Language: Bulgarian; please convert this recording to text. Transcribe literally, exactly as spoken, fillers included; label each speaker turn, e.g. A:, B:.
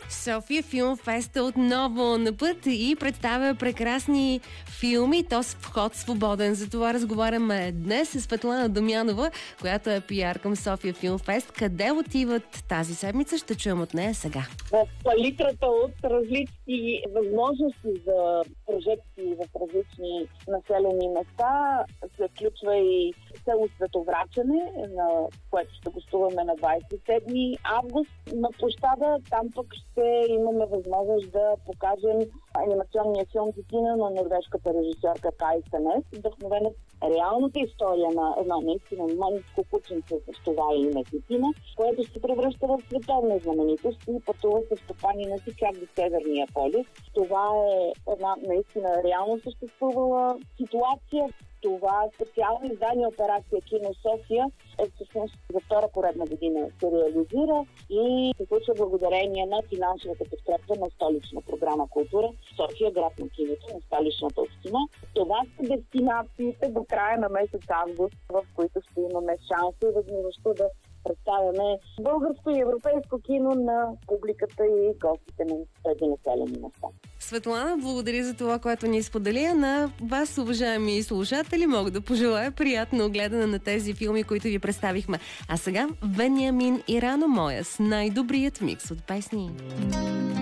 A: София Филм Фест е отново на път и представя прекрасни филми, то с вход свободен. За това разговаряме днес с Светлана Дамянова, която е пиар към София Филм Фест. Къде отиват тази седмица? Ще чуем от нея сега.
B: В палитрата от различни възможности за прожекции в различни населени места се включва и село Световрачене, на което ще гостуваме на двадесет и седми август. На площада там пък ще имаме възможност да покажем анимационния филм Титина на норвежката режисьорка Кай Санес, вдъхновена реалната история на едно наистина мъничко кученце с това име Титина, което се превръща в световна знаменитост и пътува с стопанина си чак до Северния полюс. Това е една наистина реално съществувала ситуация. Това специално издание операция Кино София е всъщност за втора поредна година се реализира и се случва благодарение на финансовата подкрепа на столична програма Култура София, град на киното на столичната община. Това са дестинациите до края на месец август, в които ще имаме шанса и възможността да представяме българско и европейско кино на публиката и гостите на тези населени места.
A: Светлана, благодаря за това, което ни сподели. На вас, уважаеми слушатели, мога да пожелая приятно гледане на тези филми, които ви представихме. А сега Вениамин и Рано Моя с най-добрият микс от песни.